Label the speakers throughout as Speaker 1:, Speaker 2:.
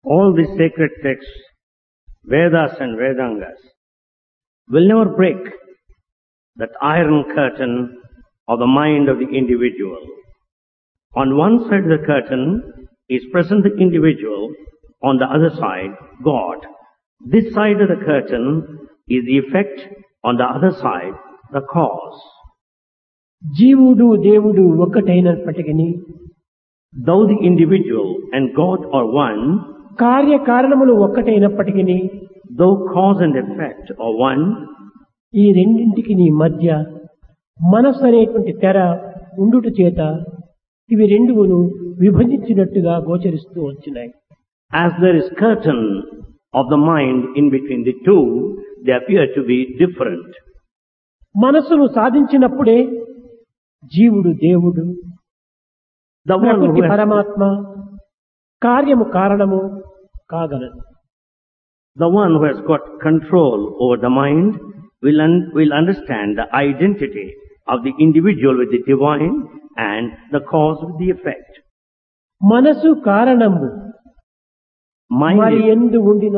Speaker 1: All these sacred texts, Vedas and Vedangas, will never break that iron curtain of the mind of the individual. On one side of the curtain is present the individual, on the other side, God. This side of the curtain is the effect, on the other side, the cause.
Speaker 2: జీవుడు దేవుడు ఒక్కటైనప్పటికీ
Speaker 1: Though the individual and God are one,
Speaker 2: కార్యకారణములు ఒక్కటైనప్పటికీ
Speaker 1: though cause and effect are one,
Speaker 2: ఈ రెండింటికి మధ్య మనస్సు అనేటువంటి తెర ఉండుట చేత ఇవి రెండును విభజించినట్టుగా గోచరిస్తూ వచ్చినాయి.
Speaker 1: as there is curtain of the mind in between the two, they appear to be different.
Speaker 2: మనస్సును సాధించినప్పుడే జీవుడు దేవుడు,
Speaker 1: The one who
Speaker 2: ప్రకృతి
Speaker 1: has,
Speaker 2: పరమాత్మ, కార్యము కారణము కాగలదు.
Speaker 1: the one who has got control over the mind will understand the identity of the individual with the divine and the cause with the effect.
Speaker 2: మనసు కారణము
Speaker 1: Mind
Speaker 2: మరి
Speaker 1: is,
Speaker 2: ఎందు ఉండిన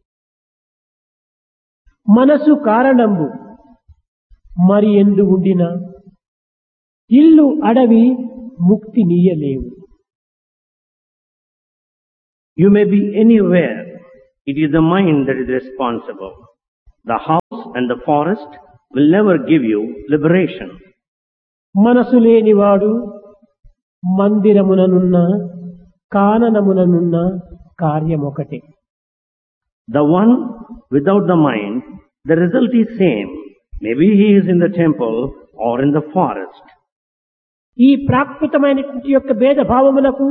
Speaker 2: మనసు కారణము మరి ఎందు ఉండిన ఇల్లు అడవి ముక్తి నీయలేవు.
Speaker 1: you may be anywhere. It is the mind that is responsible. The house and the forest will never give you liberation.
Speaker 2: మనసు లేనివాడు మందిరముననున్న కాననముననున్న కార్యమొకటే.
Speaker 1: The one without the mind, the result is same. Maybe he is in the temple or in the forest.
Speaker 2: ఈ ప్రాకృతమైనటువంటి యొక్క భేదభావములకు,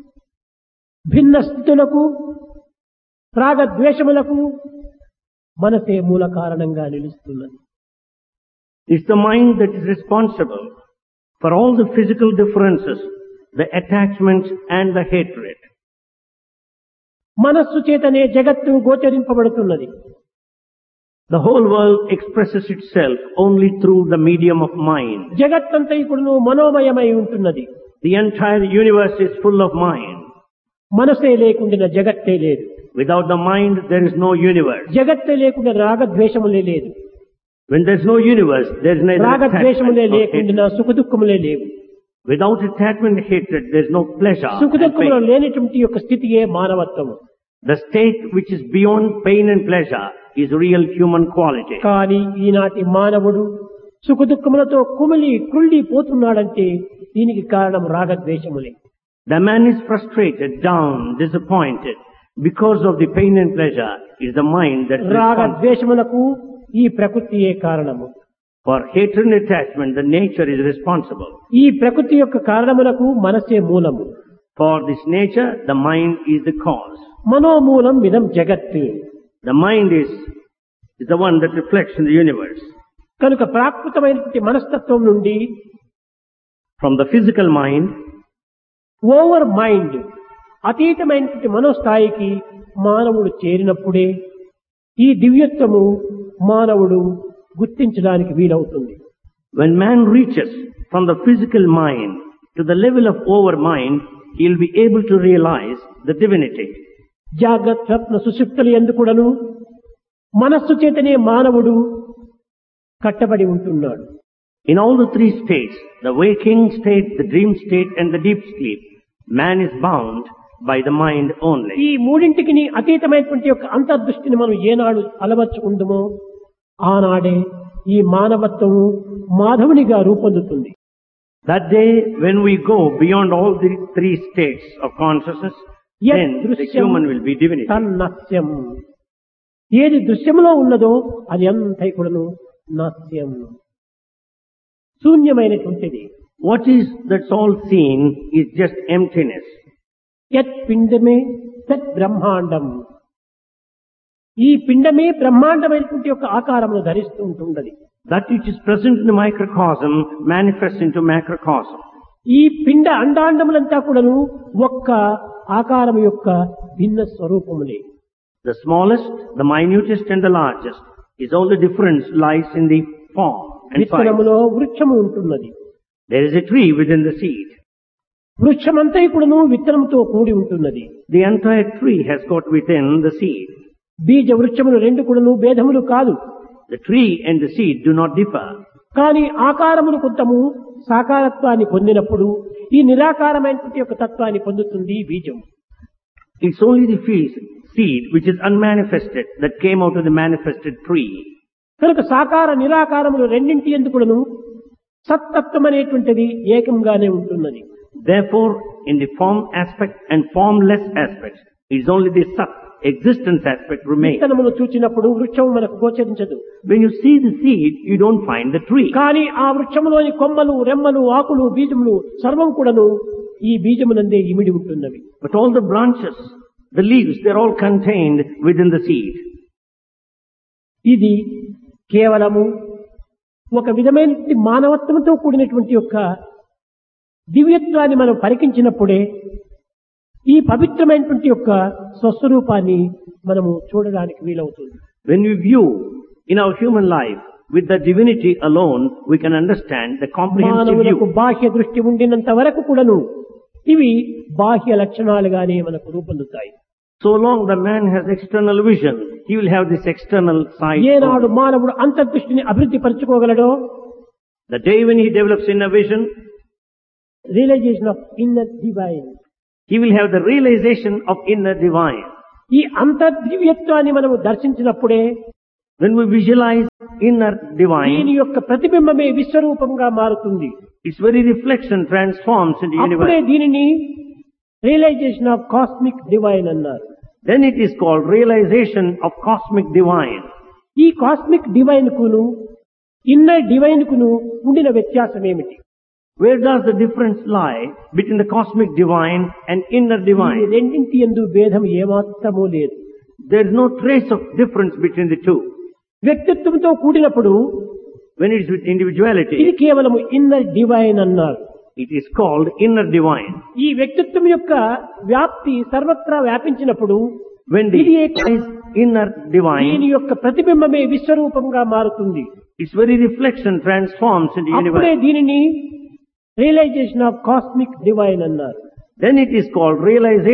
Speaker 2: భిన్న స్థితులకు, రాగద్వేషములకు మనసే మూల కారణంగా నిలుస్తున్నది.
Speaker 1: It's the mind that is responsible for all the physical differences, the attachments and the hatred.
Speaker 2: మనస్సు చేతనే జగత్తు గోచరింపబడుతున్నది.
Speaker 1: The whole world expresses itself only through the medium of mind.
Speaker 2: జగత్తంతా ఇప్పుడు మనోమయమై ఉంటున్నది.
Speaker 1: The entire universe is full of mind.
Speaker 2: మనసే లేకుండా జగత్తే లేదు.
Speaker 1: Without the mind, there is no universe.
Speaker 2: జగత్తే లేకుండా రాగద్వేషములే లేదు.
Speaker 1: When there is no universe, there is neither
Speaker 2: రాగద్వేషములే
Speaker 1: attachment nor
Speaker 2: లేకుండా
Speaker 1: hatred.
Speaker 2: సుఖదుఖములే లేవు.
Speaker 1: Without attachment and hatred, there is no pleasure and
Speaker 2: సుఖదుఖములు
Speaker 1: pain.
Speaker 2: లేనటువంటి యొక్క స్థితియే మానవత్వము.
Speaker 1: The state which is beyond pain and pleasure is real human quality.
Speaker 2: కానీ ఈనాటి మానవుడు సుఖదుఖములతో కుమిలి కుళ్ళి పోతున్నాడంటే దీనికి కారణం రాగద్వేషములే.
Speaker 1: The man is frustrated, down, disappointed. Because of the pain and pleasure is the mind that responds.
Speaker 2: రాగద్వేషములకు ఈ ప్రకృతియే కారణము.
Speaker 1: For hatred and attachment, the nature is responsible.
Speaker 2: ఈ ప్రకృతి యొక్క కారణములకు మనసే మూలము.
Speaker 1: For this nature, the mind is the cause.
Speaker 2: మనోమూలం ఇదం జగత్.
Speaker 1: The mind is the one that reflects in the universe.
Speaker 2: కనుక ప్రాకృతమైనటువంటి మనస్తత్వం నుండి
Speaker 1: From the physical mind,
Speaker 2: over mind, అతీతమైనటువంటి మనోస్థాయికి మానవుడు చేరినప్పుడే ఈ దివ్యత్వము మానవుడు గుర్తించడానికి వీలవుతుంది.
Speaker 1: when man reaches from the physical mind to the level of over mind, he will be able to realize the divinity.
Speaker 2: జాగ్రత్త స్వప్న సుషుప్తులు ఎందుకుడను మనస్సు చేతనే మానవుడు కట్టబడి ఉంటున్నాడు.
Speaker 1: In all the three states, the waking state, the dream state and the deep sleep, man is bound by the mind only.
Speaker 2: ఈ మూడింటికి అతీతమైనటువంటి యొక్క అంతర్దృష్టిని మనం ఏనాడు అలవర్చుకుందామో ఆనాడే ఈ మానవత్వము మాధవునిగా రూపొందుతుంది.
Speaker 1: That day when we go beyond all the three states of consciousness, then the human will be divinity.
Speaker 2: తన్నస్యం, ఏది దృశ్యములో ఉన్నదో అది అంతా కూడాను నాస్యం, శూన్యమైనటువంటిది.
Speaker 1: What is that's all seen is just emptiness.
Speaker 2: యత్ పిండమే తత్ బ్రహ్మాండం, ఈ పిండమే బ్రహ్మాండమైనటువంటి యొక్క ఆకారమును ధరిస్తూ ఉంటున్నది.
Speaker 1: That which is present in the microcosm manifests into macrocosm.
Speaker 2: ఈ పిండ అండాండములంతా కూడాను ఒక్క ఆకారం యొక్క భిన్న స్వరూపములే.
Speaker 1: The smallest, the minutest and the largest is all the difference lies in the form and size.
Speaker 2: విత్తనములో వృక్షము ఉంటున్నది.
Speaker 1: There is a tree within the seed.
Speaker 2: వృక్షమంతా కూడాను విత్తనంతో కూడి ఉంటున్నది.
Speaker 1: The entire tree has got within the seed.
Speaker 2: బీజ వృక్షములు రెండు కూడాను భేదములు కాదు.
Speaker 1: The tree and the seed do not differ.
Speaker 2: కానీ ఆకారములు కొంతము సాకారత్వాన్ని పొందినప్పుడు ఈ నిరాకారమైనటువంటి యొక్క తత్వాన్ని పొందుతుంది ఈ బీజం.
Speaker 1: It's only the seed which is unmanifested that came out of the manifested tree.
Speaker 2: కనుక సాకార నిరాకారములు రెండింటి యందు కూడాను సత్తత్వం అనేటువంటిది ఏకంగానే ఉంటున్నది.
Speaker 1: Therefore, in the form aspect and formless aspect, it is only the sat, existence aspect remains.
Speaker 2: విత్తనమును చూచినప్పుడు వృక్షం మనకు గోచరించదు.
Speaker 1: When you see the seed, you don't find the tree.
Speaker 2: కానీ ఆ వృక్షములోని కొమ్మలు, రెమ్మలు, ఆకులు, బీజములు సర్వం కూడాను ఈ బీజమునందే ఇమిడి ఉంటున్నవి.
Speaker 1: But all the branches, the leaves, they're all contained within the seed.
Speaker 2: ఇది కేవలము ఒక విధమైన మానవత్వంతో కూడినటువంటి యొక్క దివ్యత్వాన్ని మనం పరికించినప్పుడే ఈ పవిత్రమైనటువంటి యొక్క స్వస్వరూపాన్ని మనము చూడడానికి వీలవుతుంది.
Speaker 1: When we view in our human life with the divinity alone, we can understand the comprehensive
Speaker 2: మానవులకు
Speaker 1: view.
Speaker 2: బాహ్య దృష్టి ఉండినంత వరకు కూడాను ఇవి బాహ్య లక్షణాలుగానే మనకు రూపొందుతాయి.
Speaker 1: So long the man has external vision, he will have this external side.
Speaker 2: ఏనాడు మానవుడు అంతర్దృష్టిని అభివృద్ధి పరచుకోగలడో,
Speaker 1: The day when he develops inner vision,
Speaker 2: realisation of inner divine,
Speaker 1: he will have the realization of inner divine.
Speaker 2: ఈ అంతర్దివ్యత్వాన్ని మనము దర్శించినప్పుడే
Speaker 1: When we visualize inner divine,
Speaker 2: దీని యొక్క ప్రతిబింబమే విశ్వరూపంగా మారుతుంది.
Speaker 1: its very reflection transforms into
Speaker 2: అప్పుడే
Speaker 1: universe.
Speaker 2: దీనిని రియలైజేషన్ ఆఫ్ కాస్మిక్ డివైన్ అన్నారు.
Speaker 1: Then it is called realization of cosmic divine.
Speaker 2: ఈ cosmic divine కును inner divine కును ఉండిన వ్యత్యాసం ఏమిటి?
Speaker 1: Where does the difference lie between the cosmic divine and inner
Speaker 2: ఈ
Speaker 1: divine?
Speaker 2: రెండింటి యందు భేదం ఏమాత్రమూ లేదు.
Speaker 1: There is no trace of difference between the two.
Speaker 2: వ్యక్తిత్వంతో కూడినప్పుడు
Speaker 1: When it is with individuality,
Speaker 2: ఇది కేవలము ఇన్నర్ డివైన్ అన్నారు.
Speaker 1: it is called inner divine.
Speaker 2: ఈ వ్యక్తిత్వం యొక్క వ్యాప్తి సర్వత్రా వ్యాపించినప్పుడు
Speaker 1: When the
Speaker 2: ఇది
Speaker 1: inner
Speaker 2: దీని
Speaker 1: divine,
Speaker 2: యొక్క ప్రతిబింబమే విశ్వరూపంగా మారుతుంది.
Speaker 1: its very reflection transforms into
Speaker 2: అప్పుడే
Speaker 1: universe.
Speaker 2: దీనిని రియలైజేషన్ ఆఫ్ కాస్మిక్ డివైన్ అన్నారు.
Speaker 1: Then it is called realization